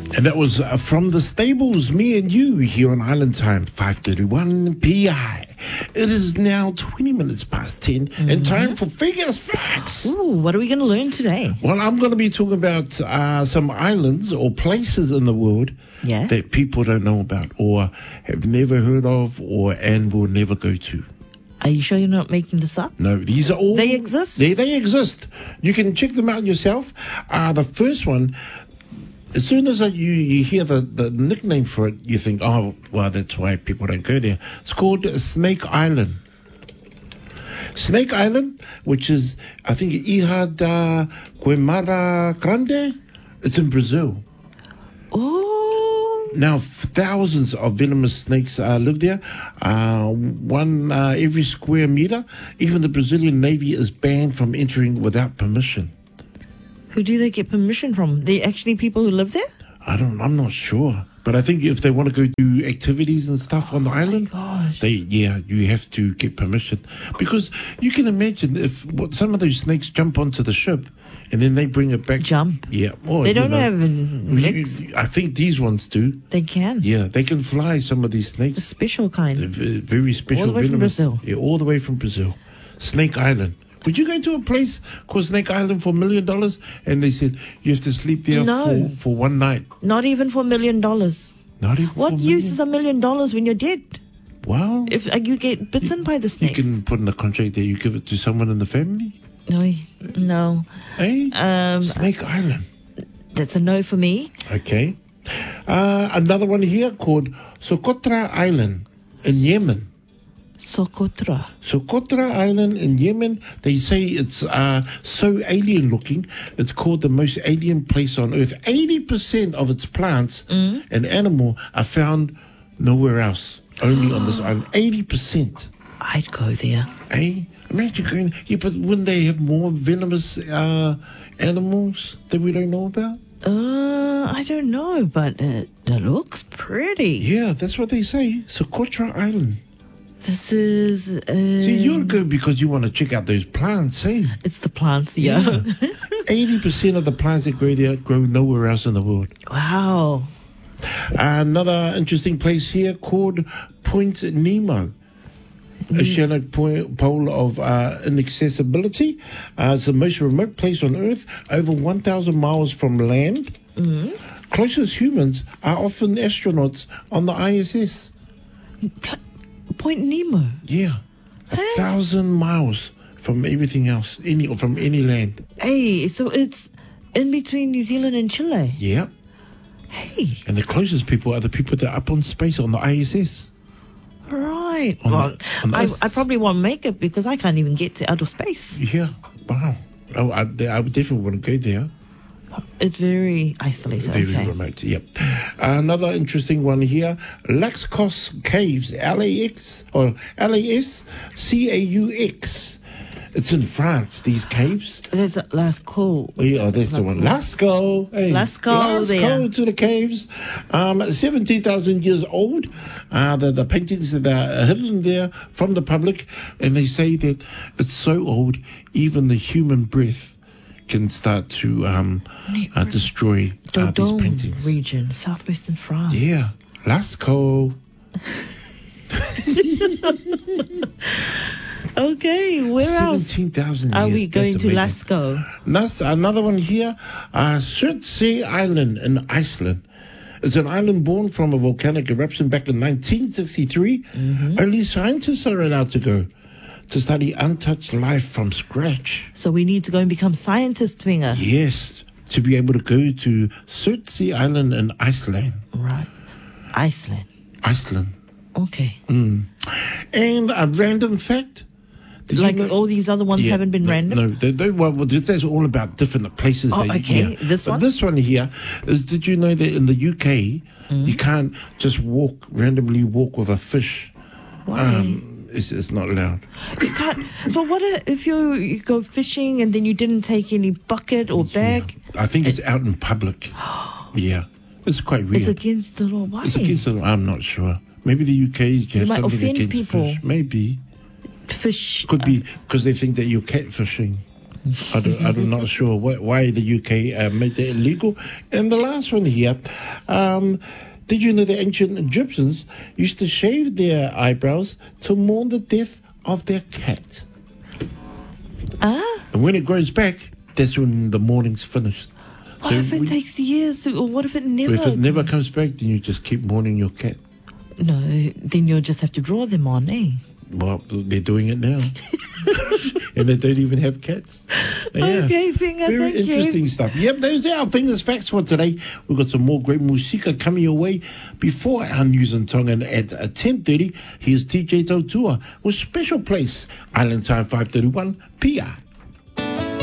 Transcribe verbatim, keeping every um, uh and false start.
And that was uh, from the stables, me and you, here on Island Time, five thirty-one P I. It is now twenty minutes past ten, mm-hmm. and time for Figures Facts. Ooh, what are we going to learn today? Well, I'm going to be talking about uh, some islands or places in the world yeah. that people don't know about or have never heard of or and will never go to. Are you sure you're not making this up? No, these are all... They exist? They, they exist. You can check them out yourself. Uh, the first one... As soon as you, you hear the, the nickname for it, you think, oh, well, that's why people don't go there. It's called Snake Island. Snake Island, which is, I think, Ilha da Queimada Grande. It's in Brazil. Oh. Now, thousands of venomous snakes uh, live there, uh, one uh, every square meter. Even the Brazilian Navy is banned from entering without permission. Who do they get permission from? They actually people who live there? I don't. I'm not sure, but I think if they want to go do activities and stuff on the oh island, my gosh. they yeah, you have to get permission because you can imagine if what, some of those snakes jump onto the ship and then they bring it back. Jump. Yeah. Or, they don't know, have legs. I think these ones do. They can. Yeah, they can fly. Some of these snakes. A special kind. They're very special. All the way venomous. from Brazil. Yeah, all the way from Brazil. Snake Island. Would you go to a place called Snake Island for a million dollars and they said you have to sleep there no. for, for one night? Not even for a million dollars. Not even What for a use million? is a million dollars when you're dead? Wow. If uh, you get bitten you, by the snakes. You can put in the contract that you give it to someone in the family? No. No. Hey? Um, Snake Island. That's a no for me. Okay. Uh, another one here called Socotra Island in Yemen. Socotra. Socotra Island in Yemen, they say it's uh, so alien looking, it's called the most alien place on earth. eighty percent of its plants mm. and animal are found nowhere else, only on this island. eighty percent. I'd go there. Eh? Imagine going, yeah, but wouldn't they have more venomous uh, animals that we don't know about? Uh, I don't know, but it, it looks pretty. Yeah, that's what they say. Socotra Island. This is... Um, See, you'll go because you want to check out those plants, eh? It's the plants, yeah. yeah. eighty percent of the plants that grow there grow nowhere else in the world. Wow. Another interesting place here called Point Nemo. Mm. Oceanic point, pole of uh, inaccessibility. Uh, it's the most remote place on Earth, over one thousand miles from land. Mm. Closest humans are often astronauts on the I S S. Point Nemo. Yeah, a hey. thousand miles from everything else, any or from any land. Hey, so it's in between New Zealand and Chile. Yeah. Hey. And the closest people are the people that are up on space on the I S S. Right. On well, the, on I, I probably won't make it because I can't even get to outer space. Yeah. Wow. Oh, I, I would definitely want to go there. It's very isolated. Very okay. remote, yep. Another interesting one here, Laxcos Caves, L A X, or L A S C A U X. It's in France, these caves. There's a Lascaux. Oh, yeah, that's the one. Lascaux. Hey, Lascaux there. to the caves. Um, seventeen thousand years old. Uh, the, the paintings that are hidden there from the public, and they say that it's so old, even the human breath can start to um, uh, destroy uh, these paintings. Region, southwestern France. Yeah, Lascaux. Okay, where else seventeen thousand are years. we going That's to amazing. Lascaux? That's another one here, uh, Surtsey Island in Iceland. It's an island born from a volcanic eruption back in nineteen sixty-three. Mm-hmm. Only scientists are allowed to go to study untouched life from scratch. So we need to go and become scientists, Twinger. Yes, to be able to go to Surtsey Island in Iceland. Right. Iceland. Iceland. Okay. Mm. And a random fact. Did like you know, all these other ones yeah, haven't been no, random? No, they, they, well, that's all about different places. Oh, that, okay. Yeah. This but one? This one here is, did you know that in the U K, mm. you can't just walk, randomly walk with a fish? Why? Um, it's, it's not allowed. You can't. So what if you, you go fishing and then you didn't take any bucket or bag? Yeah. I think it's out in public. Yeah. It's quite weird. It's against the law. Why? It's against the law. I'm not sure. Maybe the U K has might something offend against people. fish. Maybe. Fish. Could be because they think that you're catfishing. I don't, I'm not sure wh- why the U K uh, made that illegal. And the last one here, um, did you know the ancient Egyptians used to shave their eyebrows to mourn the death of their cat? Ah, And when it grows back, that's when the mourning's finished. what if it we- takes years? To, or what if it never? if it never comes back, then you just keep mourning your cat. No, then you'll just have to draw them on, eh? Well, they're doing it now. And they don't even have cats. Yeah. Okay, Finger, Very thank you. interesting stuff. Yep, those are our Fingers Facts for today. We've got some more great musika coming your way before our news and Tongan at uh, ten thirty. Here's T J Tautua with Special Place, Island Time five thirty-one P R.